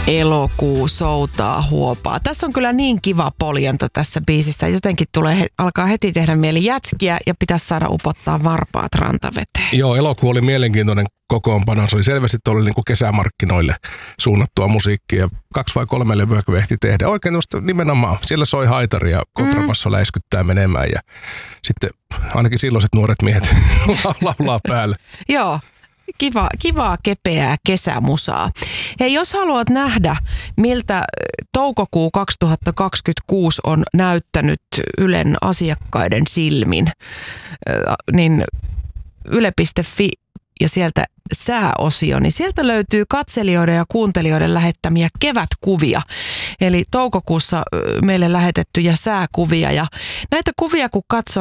Elokuu soutaa huopaa. Tässä on kyllä niin kiva poljento tässä biisistä. Jotenkin alkaa heti tehdä mieli jätskiä ja pitäisi saada upottaa varpaat rantaveteen. Joo, Elokuu oli mielenkiintoinen kokoonpano. Se oli selvästi niin kuin kesämarkkinoille suunnattua musiikkia. 2 vai 3 levyä kun ehti tehdä. Oikein nimenomaan. Siellä soi haitari ja kontrabasso läiskyttää menemään ja sitten ainakin silloiset nuoret miehet laulaa päälle. Joo. Kivaa, kepeää kesämusaa. Hei, jos haluat nähdä, miltä toukokuu 2026 on näyttänyt Ylen asiakkaiden silmin, niin yle.fi ja sieltä sääosio, niin sieltä löytyy katselijoiden ja kuuntelijoiden lähettämiä kevätkuvia. Eli toukokuussa meille lähetettyjä sääkuvia. Ja näitä kuvia kun katsoo,